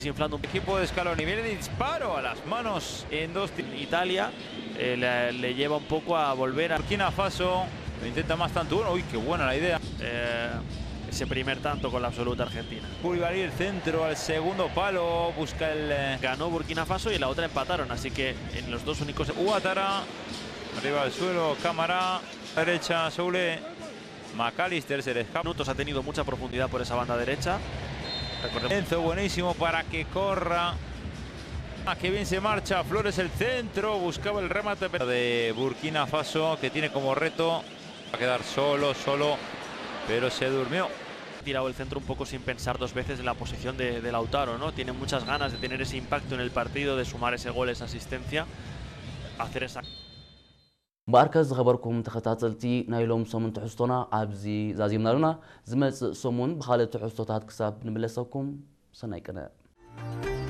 Inflando un equipo de Scaloni, viene de disparo a las manos en dos. Italia le lleva un poco a volver a Burkina Faso, lo intenta más tanto uno. Uy, qué buena la idea. Ese primer tanto con la absoluta Argentina. Koulibaly el centro al segundo palo, busca el... Ganó Burkina Faso y en la otra empataron, así que en los dos únicos... Ouattara, arriba al suelo, Cámara, derecha, Soule, McAllister se le escapa. Minutos ha tenido mucha profundidad por esa banda derecha. Recordemos. Enzo buenísimo para que corra. Que bien se marcha. Flores el centro. Buscaba el remate de Burkina Faso, que tiene como reto. Va a quedar solo. Pero se durmió. Tirado el centro un poco sin pensar dos veces en la posición de Lautaro, ¿no? Tiene muchas ganas de tener ese impacto en el partido, de sumar ese gol, esa asistencia. Hacer esa... باركز خبركم تخطاتلتي نايلوم سومن تحستونا عبزي زازيمنا لنا زمص سومون بخالة تحستوتات كساب نملسكم سناي كنا